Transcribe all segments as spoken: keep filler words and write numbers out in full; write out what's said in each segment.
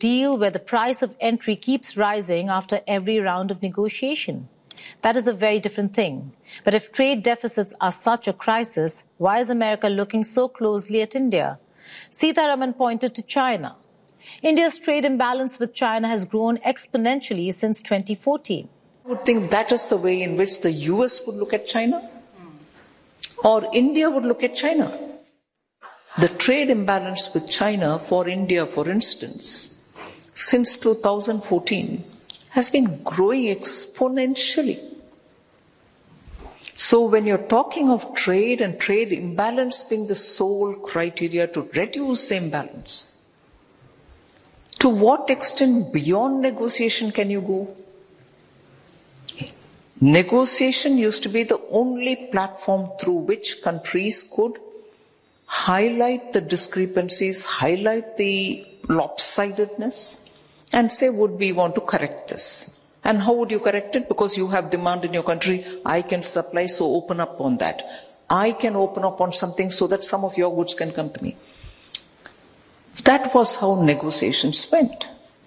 deal where the price of entry keeps rising after every round of negotiation. That is a very different thing. But if trade deficits are such a crisis, why is America looking so closely at India? Sitharaman pointed to China. India's trade imbalance with China has grown exponentially since twenty fourteen. I would think that is the way in which the U S would look at China, or India would look at China. The trade imbalance with China for India, for instance, since two thousand fourteen, has been growing exponentially. So when you're talking of trade and trade imbalance being the sole criteria to reduce the imbalance, to what extent beyond negotiation can you go? Negotiation used to be the only platform through which countries could highlight the discrepancies, highlight the lopsidedness, and say, would we want to correct this? And how would you correct it? Because you have demand in your country, I can supply, so open up on that. I can open up on something so that some of your goods can come to me. That was how negotiations went.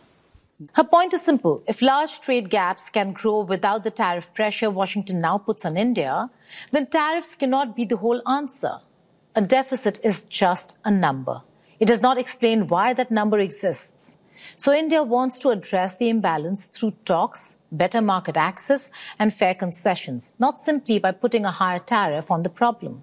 Her point is simple. If large trade gaps can grow without the tariff pressure Washington now puts on India, then tariffs cannot be the whole answer. A deficit is just a number. It does not explain why that number exists. So India wants to address the imbalance through talks, better market access, and fair concessions, not simply by putting a higher tariff on the problem.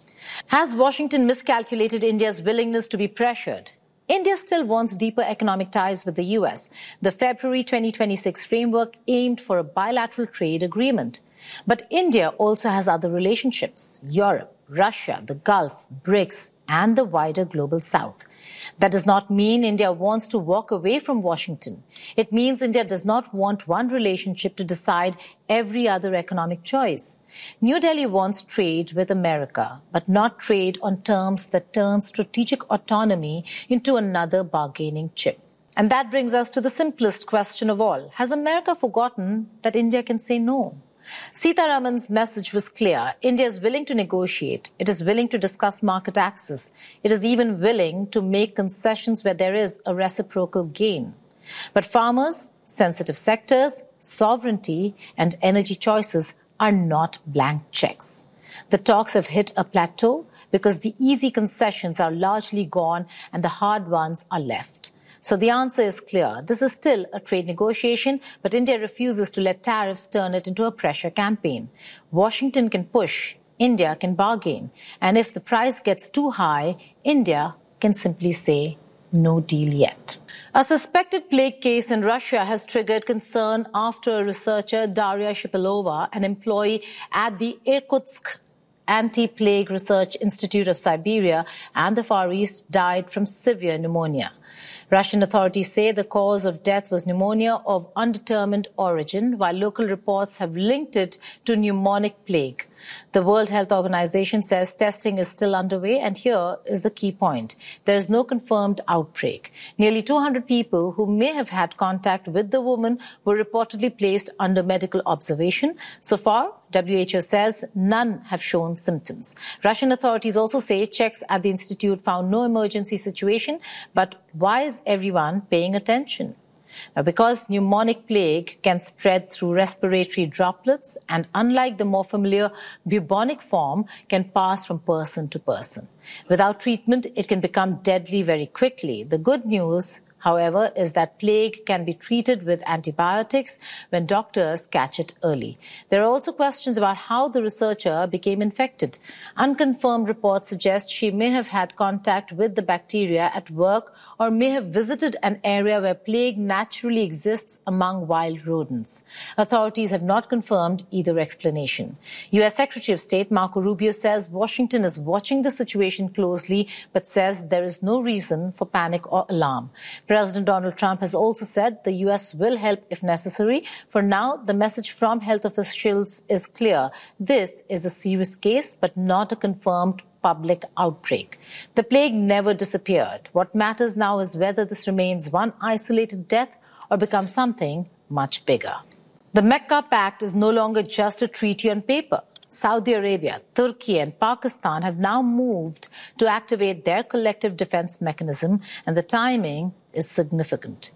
Has Washington miscalculated India's willingness to be pressured? India still wants deeper economic ties with the U S. The February twenty twenty-six framework aimed for a bilateral trade agreement. But India also has other relationships: Europe, Russia, the Gulf, BRICS, and the wider global south. That does not mean India wants to walk away from Washington. It means India does not want one relationship to decide every other economic choice. New Delhi wants trade with America, but not trade on terms that turn strategic autonomy into another bargaining chip. And that brings us to the simplest question of all. Has America forgotten that India can say no? Sitharaman's message was clear. India is willing to negotiate. It is willing to discuss market access. It is even willing to make concessions where there is a reciprocal gain. But farmers, sensitive sectors, sovereignty, and energy choices are not blank checks. The talks have hit a plateau because the easy concessions are largely gone and the hard ones are left. So the answer is clear. This is still a trade negotiation, but India refuses to let tariffs turn it into a pressure campaign. Washington can push, India can bargain. And if the price gets too high, India can simply say, no deal yet. A suspected plague case in Russia has triggered concern after a researcher, Daria Shipilova, an employee at the Irkutsk Anti-Plague Research Institute of Siberia and the Far East, died from severe pneumonia. Russian authorities say the cause of death was pneumonia of undetermined origin, while local reports have linked it to pneumonic plague. The World Health Organization says testing is still underway, and here is the key point. There is no confirmed outbreak. Nearly two hundred people who may have had contact with the woman were reportedly placed under medical observation. So far, W H O says none have shown symptoms. Russian authorities also say checks at the institute found no emergency situation, but why is everyone paying attention? Now, because pneumonic plague can spread through respiratory droplets and, unlike the more familiar bubonic form, can pass from person to person. Without treatment, it can become deadly very quickly. The good news, however, is that plague can be treated with antibiotics when doctors catch it early. There are also questions about how the researcher became infected. Unconfirmed reports suggest she may have had contact with the bacteria at work or may have visited an area where plague naturally exists among wild rodents. Authorities have not confirmed either explanation. U S Secretary of State Marco Rubio says Washington is watching the situation closely, but says there is no reason for panic or alarm. President Donald Trump has also said the U S will help if necessary. For now, the message from health officials is clear. This is a serious case, but not a confirmed public outbreak. The plague never disappeared. What matters now is whether this remains one isolated death or becomes something much bigger. The Mecca Pact is no longer just a treaty on paper. Saudi Arabia, Turkey and Pakistan have now moved to activate their collective defense mechanism, and the timing is significant.